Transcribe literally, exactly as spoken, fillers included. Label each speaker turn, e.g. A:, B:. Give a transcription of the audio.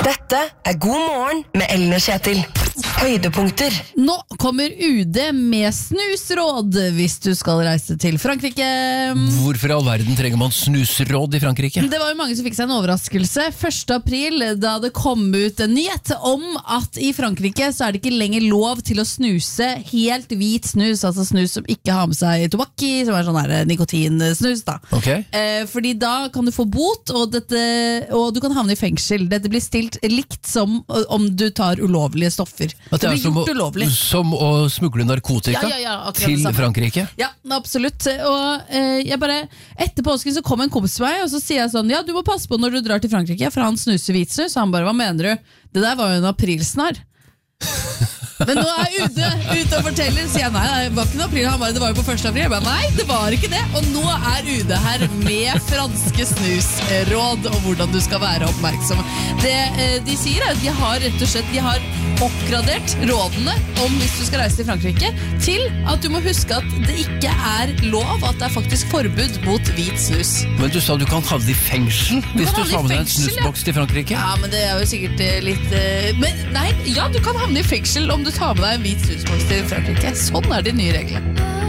A: Dette er God morgen med Ellen og Kjetil. Høydepunkter.
B: Nå kommer U D med snusråd hvis du skal reise til Frankrike.
C: Hvorfor i all verden trenger man snusråd i Frankrike?
B: Det var jo mange som fikk seg en overraskelse første april da det kom ut en nyhet om at i Frankrike så er det ikke lenger lov til å snuse helt hvit snus, altså snus som ikke har med seg tobakk i, som er sånn her nikotinsnus da.
C: Okay.
B: Eh, fordi da kan du få bot, og, dette, og du kan havne i fengsel. Dette blir stilt likt som om du tar ulovlige stoffer.
C: At det, det er som, som å smugle narkotika
B: ja, ja, ja,
C: til Frankrike?
B: Ja, absolutt. Og eh, jeg bare, etter påsken så kom en kompis til meg, og så sier jeg sånn, ja, du må passe på når du drar til Frankrike, for han snuser hvitsnus. Så han bare, hva mener du? Det der var jo en aprilsnarr. Men nå er U D ute og forteller, sier jeg, nei, det var ikke noe april, han bare, det var jo på første april. Jeg bare, nei, det var ikke det. Og nå er U D her med franske snusråd og hvordan du skal være oppmerksom. Det eh, de sier er at de har rett og slett, de har oppgradert rådene om hvis du skal reise til Frankrike, til at du må huske at det ikke er lov, at det er faktisk forbud mot hvit snus.
C: Men du sa du kan havne i fengsel hvis du tar med deg en snusboks til Frankrike?
B: Ja, men det er jo sikkert litt uh, Men nei, ja, du kan havne i fengsel om du tar med deg en hvit snusboks til Frankrike. Sånn er de nye reglene.